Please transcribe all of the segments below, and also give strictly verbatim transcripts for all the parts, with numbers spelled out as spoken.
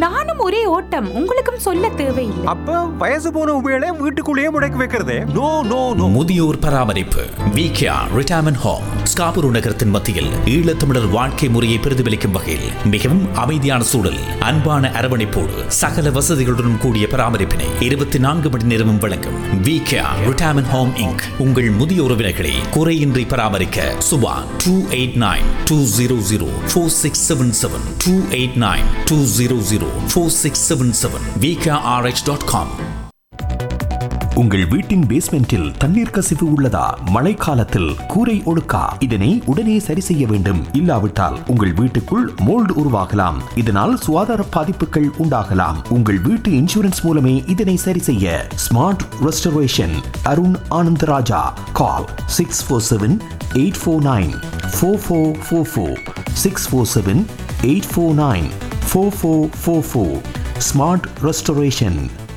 நானும் ஒரே ஓட்டம், உங்களுக்கும் சொல்ல தேவையில்லை. அப்ப வயசு போன உபயோக வீட்டுக்குள்ளேயே முடக்கி வைக்கிறதே? No no no. முதியோர் பராமரிப்பு விகேஆர் ரிட்டையர்மெண்ட் ஹோம் ஸ்காபுரு நகரத்தின் மத்தியில் ஈழத்தமிழர் வாழ்க்கை முறையை பிரதிபலிக்கும் வகையில் மிகவும் அமைதியான சூழல், அன்பான அரவணைப்போடு சகல வசதிகளுடன் கூடிய பராமரிப்பினை இருபத்தி நான்கு மணி நேரமும் வழங்கும் விகேஆர் ரிட்டையர்மெண்ட் ஹோம் இன்க். உங்கள் முதிய உறவினர்களை குறையின்றி பராமரிக்க Subha two eight nine two zero zero four six seven seven two eight nine two zero zero four six seven seven V K R H dot com. உங்கள் வீட்டின் பேஸ்மெண்டில் தண்ணீர் கசிவு உள்ளதா? மழைக்காலத்தில் கூரை ஒழுக்கா? இதனை உடனே சரி செய்ய வேண்டும். இல்லாவிட்டால் உங்கள் வீட்டுக்குள் மோல்டு உருவாகலாம். இதனால் சுகாதார பாதிப்புகள் உண்டாகலாம். உங்கள் வீட்டு இன்சூரன்ஸ் மூலமே இதனை சரி செய்ய. Smart restoration Arun Anandaraja. கால் six four seven eight four nine four four four four six four seven eight four nine four four four four. Smart restoration.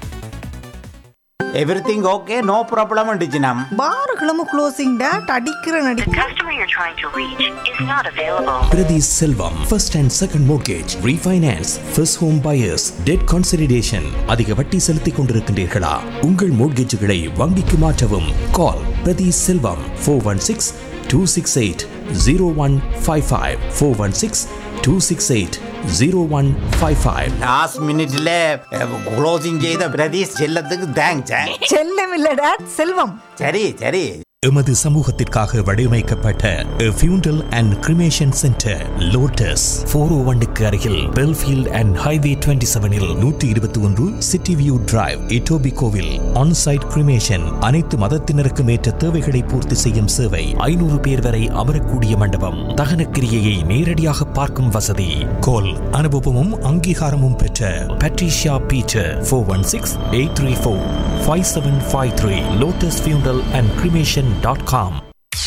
Everything okay, no problem அண்டிச்சினம். பாருகளும் closing date அடிக்கிற நடி. The customer you're trying to reach is not available. Priti Selvam, first and second mortgage, refinance, first home buyers, debt consolidation. அதிக வட்டி செலுத்திக் கொண்டிருக்கின்றீர்களா? உங்கள் மோட்கேஜுகளை வங்கிக்கு மாற்றவும். கால் பிரதி செல்வம் four one six two six eight zero one five five four one six two six eight zero one five five. Last மினிட்ல closing செய்த பிரதீஷ் செல்லத்துக்கு தேங்க்ஸ். செல்லம் இல்ல டேட், செல்வம். சரி சரி. எமது சமூகத்திற்காக வடிவமைக்கப்பட்ட ஃபியூண்டல் and cremation centre lotus four ஓ ஒன்னுக்கு அருகில் பெல்ஃபீல்ட் அண்ட் ஹைவே டுவெண்ட்டி செவனில் நூற்றி இருபத்தி ஒன்று சிட்டி வியூ டிரைவ், இட்டோபி கோவில். ஆன்சைட் கிரிமேஷன், அனைத்து மதத்தினருக்கும் ஏற்ற தேவைகளை பூர்த்தி செய்யும் சேவை. ஐநூறு பேர் வரை அமரக்கூடிய மண்டபம். தகன கிரியையை நேரடியாக பார்க்கும் வசதி. கோல் அனுபவமும் அங்கீகாரமும் பெற்ற Patricia Peter four one six eight three four five seven five three. Lotus ஃபியூண்டல் and cremation dot com.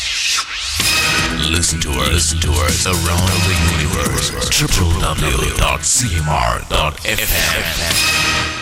Listen to us, listen to us around the universe. w w w dot c m r dot f m